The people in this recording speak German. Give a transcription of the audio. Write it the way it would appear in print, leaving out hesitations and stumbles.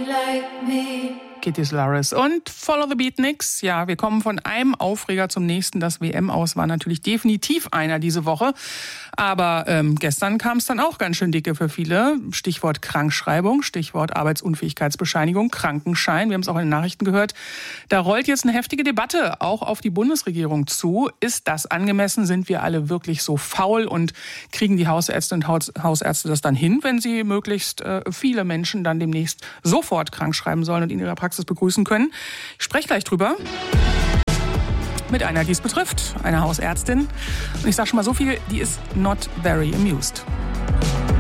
Kitty Solaris und Follow the Beat nix. Ja, wir kommen von einem Aufreger zum nächsten. Das WM-Aus war natürlich definitiv einer diese Woche. Aber gestern kam es dann auch ganz schön dicke für viele. Stichwort Krankschreibung, Stichwort Arbeitsunfähigkeitsbescheinigung, Krankenschein. Wir haben es auch in den Nachrichten gehört. Da rollt jetzt eine heftige Debatte auch auf die Bundesregierung zu. Ist das angemessen? Sind wir alle wirklich so faul? Und kriegen die Hausärzte und Hausärzte das dann hin, wenn sie möglichst viele Menschen dann demnächst sofort krank schreiben sollen und in ihrer Praxis begrüßen können? Ich spreche gleich drüber mit einer, die es betrifft, einer Hausärztin. Und ich sage schon mal so viel, die ist not very amused.